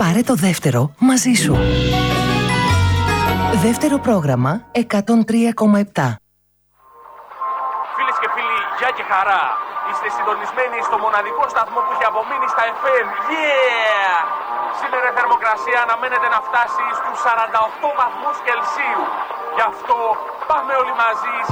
Πάρε το δεύτερο μαζί σου. Δεύτερο πρόγραμμα 103,7. Φίλες και φίλοι, γεια και χαρά. Είστε συντονισμένοι στο μοναδικό σταθμό που έχει απομείνει στα FM. Yeah! Σήμερα η θερμοκρασία αναμένεται να φτάσει στους 48 βαθμούς Κελσίου. Γι' αυτό πάμε όλοι μαζί